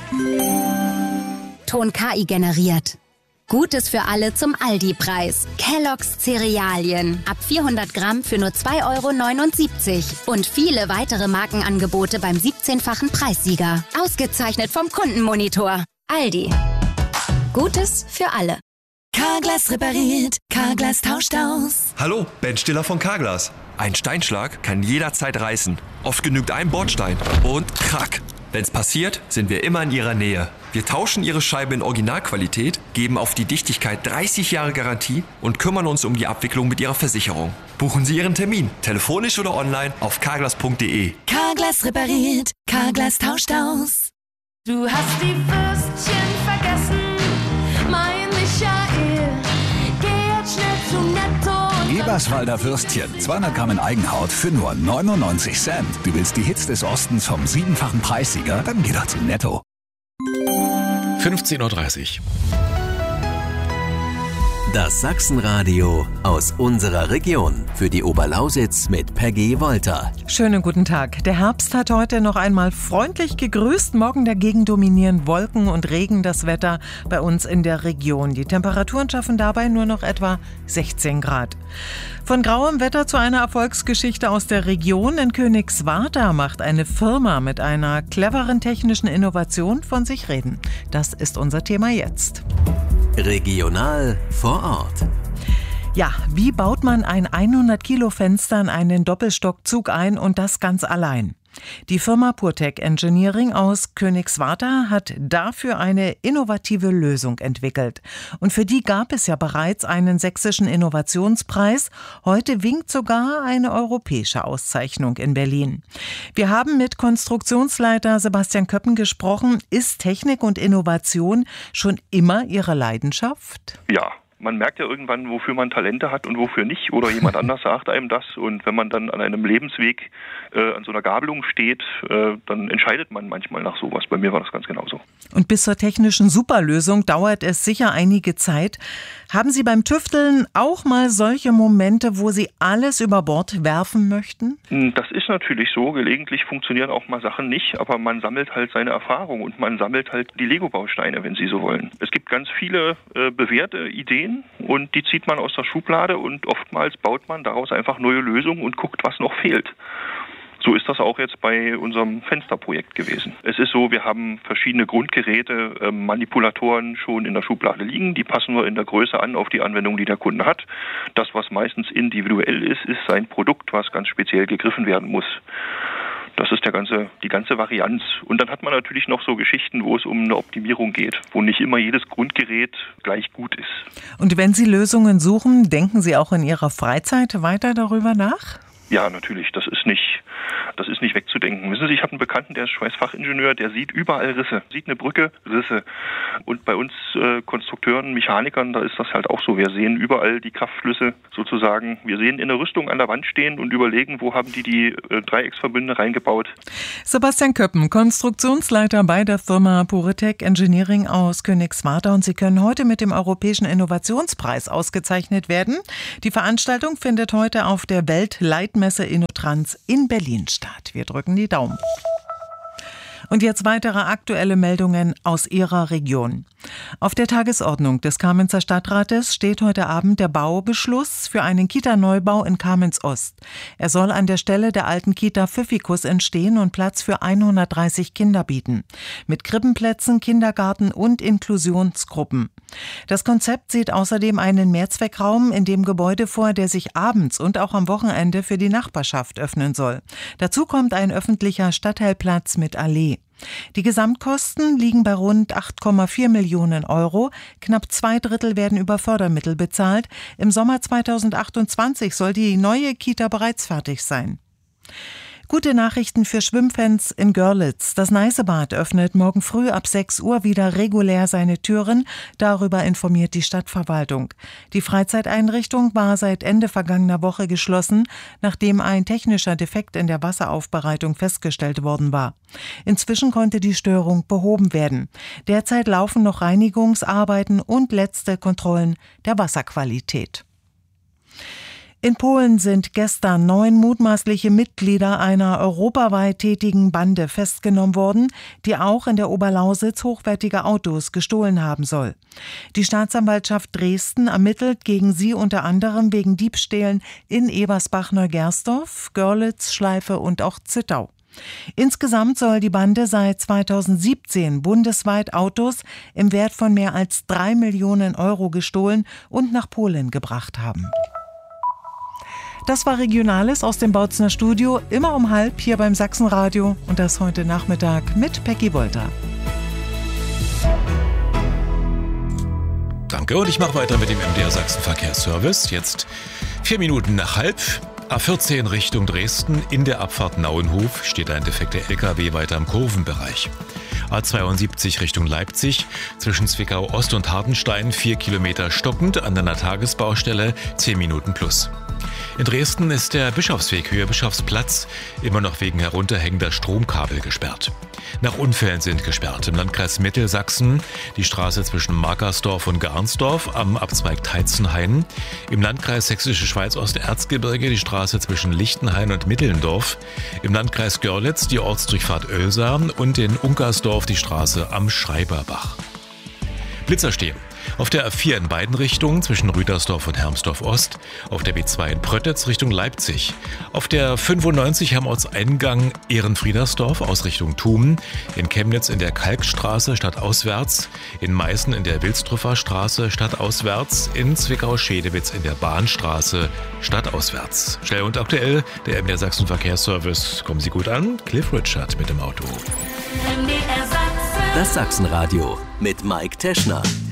Ton KI generiert. Gutes für alle zum Aldi-Preis. Kellogg's Cerealien. Ab 400 Gramm für nur 2,79 €. Und viele weitere Markenangebote beim 17-fachen Preissieger. Ausgezeichnet vom Kundenmonitor. Aldi. Gutes für alle. Carglass repariert, Carglass tauscht aus. Hallo, Ben Stiller von Carglass. Ein Steinschlag kann jederzeit reißen. Oft genügt ein Bordstein und krack. Wenn's passiert, sind wir immer in Ihrer Nähe. Wir tauschen Ihre Scheibe in Originalqualität, geben auf die Dichtigkeit 30 Jahre Garantie und kümmern uns um die Abwicklung mit Ihrer Versicherung. Buchen Sie Ihren Termin, telefonisch oder online auf carglass.de. Carglass repariert, Carglass tauscht aus. Du hast die Würstchen vergessen, mein Michael. Geh jetzt schnell zu Netto. Eberswalder Würstchen, 200 Gramm in Eigenhaut für nur 99 Cent. Du willst die Hits des Ostens vom 7-fachen Preissieger? Dann geh doch zu Netto. 15:30 Uhr. Das Sachsenradio aus unserer Region. Für die Oberlausitz mit Peggy Wolter. Schönen guten Tag. Der Herbst hat heute noch einmal freundlich gegrüßt. Morgen dagegen dominieren Wolken und Regen das Wetter bei uns in der Region. Die Temperaturen schaffen dabei nur noch etwa 16 Grad. Von grauem Wetter zu einer Erfolgsgeschichte aus der Region. In Königswartha macht eine Firma mit einer cleveren technischen Innovation von sich reden. Das ist unser Thema jetzt. Regional vor Ort. Ja, wie baut man ein 100-Kilo-Fenster in einen Doppelstockzug ein und das ganz allein? Die Firma Purtec Engineering aus Königswartha hat dafür eine innovative Lösung entwickelt. Und für die gab es ja bereits einen sächsischen Innovationspreis. Heute winkt sogar eine europäische Auszeichnung in Berlin. Wir haben mit Konstruktionsleiter Sebastian Köppen gesprochen. Ist Technik und Innovation schon immer Ihre Leidenschaft? Ja. Man merkt ja irgendwann, wofür man Talente hat und wofür nicht. Oder jemand anders sagt einem das. Und wenn man dann an einem Lebensweg an so einer Gabelung steht, dann entscheidet man manchmal nach sowas. Bei mir war das ganz genauso. Und bis zur technischen Superlösung dauert es sicher einige Zeit. Haben Sie beim Tüfteln auch mal solche Momente, wo Sie alles über Bord werfen möchten? Das ist natürlich so. Gelegentlich funktionieren auch mal Sachen nicht. Aber man sammelt halt seine Erfahrung und man sammelt halt die Lego-Bausteine, wenn Sie so wollen. Es gibt ganz viele bewährte Ideen. Und die zieht man aus der Schublade und oftmals baut man daraus einfach neue Lösungen und guckt, was noch fehlt. So ist das auch jetzt bei unserem Fensterprojekt gewesen. Es ist so, wir haben verschiedene Grundgeräte, Manipulatoren schon in der Schublade liegen. Die passen wir in der Größe an auf die Anwendung, die der Kunde hat. Das, was meistens individuell ist, ist sein Produkt, was ganz speziell gegriffen werden muss. Das ist die ganze Varianz. Und dann hat man natürlich noch so Geschichten, wo es um eine Optimierung geht, wo nicht immer jedes Grundgerät gleich gut ist. Und wenn Sie Lösungen suchen, denken Sie auch in Ihrer Freizeit weiter darüber nach? Ja, natürlich. Das ist nicht wegzudenken. Wissen Sie, ich habe einen Bekannten, der ist Schweißfachingenieur, der sieht überall Risse. Sieht eine Brücke, Risse. Und bei uns Konstrukteuren, Mechanikern, da ist das halt auch so. Wir sehen überall die Kraftflüsse sozusagen. Wir sehen in der Rüstung an der Wand stehen und überlegen, wo haben die Dreiecksverbünde reingebaut. Sebastian Köppen, Konstruktionsleiter bei der Firma Purtec Engineering aus Königswartha. Und Sie können heute mit dem Europäischen Innovationspreis ausgezeichnet werden. Die Veranstaltung findet heute auf der Weltleitmesse InnoTrans in Berlin statt. Wir drücken die Daumen. Und jetzt weitere aktuelle Meldungen aus Ihrer Region. Auf der Tagesordnung des Kamenzer Stadtrates steht heute Abend der Baubeschluss für einen Kita-Neubau in Kamenz-Ost. Er soll an der Stelle der alten Kita Pfiffikus entstehen und Platz für 130 Kinder bieten. Mit Krippenplätzen, Kindergarten und Inklusionsgruppen. Das Konzept sieht außerdem einen Mehrzweckraum in dem Gebäude vor, der sich abends und auch am Wochenende für die Nachbarschaft öffnen soll. Dazu kommt ein öffentlicher Stadtteilplatz mit Allee. Die Gesamtkosten liegen bei rund 8,4 Millionen Euro. Knapp 2/3 werden über Fördermittel bezahlt. Im Sommer 2028 soll die neue Kita bereits fertig sein. Gute Nachrichten für Schwimmfans in Görlitz. Das Neißebad öffnet morgen früh ab 6 Uhr wieder regulär seine Türen. Darüber informiert die Stadtverwaltung. Die Freizeiteinrichtung war seit Ende vergangener Woche geschlossen, nachdem ein technischer Defekt in der Wasseraufbereitung festgestellt worden war. Inzwischen konnte die Störung behoben werden. Derzeit laufen noch Reinigungsarbeiten und letzte Kontrollen der Wasserqualität. In Polen sind gestern 9 mutmaßliche Mitglieder einer europaweit tätigen Bande festgenommen worden, die auch in der Oberlausitz hochwertige Autos gestohlen haben soll. Die Staatsanwaltschaft Dresden ermittelt gegen sie unter anderem wegen Diebstählen in Ebersbach-Neugersdorf, Görlitz, Schleife und auch Zittau. Insgesamt soll die Bande seit 2017 bundesweit Autos im Wert von mehr als 3 Millionen Euro gestohlen und nach Polen gebracht haben. Das war Regionales aus dem Bautzener Studio, immer um 12:30 hier beim Sachsenradio und das heute Nachmittag mit Peggy Wolter. Danke und ich mache weiter mit dem MDR Sachsen Verkehrsservice. Jetzt 4 Minuten nach 12:30. A14 Richtung Dresden, in der Abfahrt Nauenhof steht ein defekter LKW weiter im Kurvenbereich. A72 Richtung Leipzig, zwischen Zwickau Ost und Hartenstein 4 Kilometer stockend, an einer Tagesbaustelle 10 Minuten plus. In Dresden ist der Bischofsweg Höhe Bischofsplatz immer noch wegen herunterhängender Stromkabel gesperrt. Nach Unfällen sind gesperrt im Landkreis Mittelsachsen die Straße zwischen Markersdorf und Garnsdorf am Abzweig Teitzenhain, im Landkreis Sächsische Schweiz Osterzgebirge die Straße zwischen Lichtenhain und Mittelndorf, im Landkreis Görlitz die Ortsdurchfahrt Oelsar und in Unkersdorf die Straße am Schreiberbach. Blitzer stehen. Auf der A4 in beiden Richtungen zwischen Rüdersdorf und Hermsdorf Ost, auf der B2 in Prötitz Richtung Leipzig, auf der 95 am Ortseingang Ehrenfriedersdorf aus Richtung Thumen, in Chemnitz in der Kalkstraße stadtauswärts, in Meißen in der Wilstruffer Straße stadtauswärts, in Zwickau-Schedewitz in der Bahnstraße stadtauswärts. Schnell und aktuell, der MDR Sachsen Verkehrsservice. Kommen Sie gut an? Cliff Richard mit dem Auto. Das Sachsenradio mit Mike Teschner.